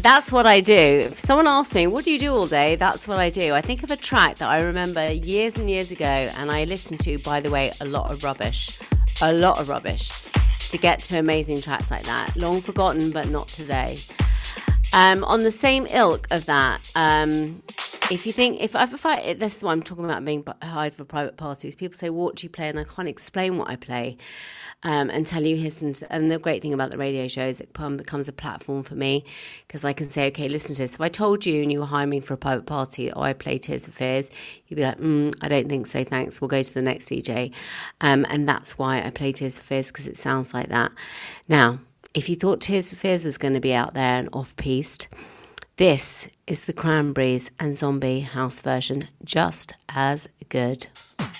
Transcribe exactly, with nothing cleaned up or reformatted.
That's what I do. If someone asks me, what do you do all day? That's what I do. I think of a track that I remember years and years ago, and I listened to, by the way, a lot of rubbish. A lot of rubbish to get to amazing tracks like that. Long forgotten, but not today. Um, on the same ilk of that, um, if you think, if I, if I, this is what I'm talking about being hired for private parties. People say, what do you play? And I can't explain what I play um, and tell you, listen to, and the great thing about the radio show is it becomes a platform for me because I can say, okay, listen to this. If I told you and you were hiring me for a private party, or I play Tears for Fears, you'd be like, mm, I don't think so, thanks. We'll go to the next D J. Um, and that's why I play Tears for Fears, because it sounds like that. Now, if you thought Tears for Fears was going to be out there and off-piste, this is the Cranberries and Zombie House version, just as good.